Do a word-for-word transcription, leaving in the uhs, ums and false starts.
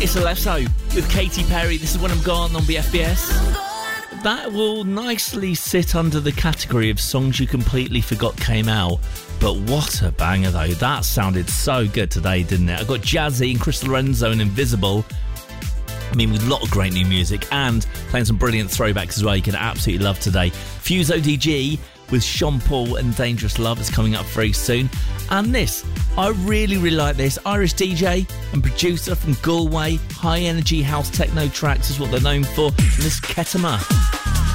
It's Alesso with Katy Perry. This is When I'm Gone on B F B S. That will nicely sit under the category of songs you completely forgot came out. But what a banger, though. That sounded so good today, didn't it? I got Jazzy and Chris Lorenzo and Invisible. I mean, with a lot of great new music and playing some brilliant throwbacks as well. You can absolutely love today. Fuse O D G with Sean Paul and Dangerous Love is coming up very soon. And this, I really, really like this. Irish D J and producer from Galway. High energy house techno tracks is what they're known for. And this Ketama.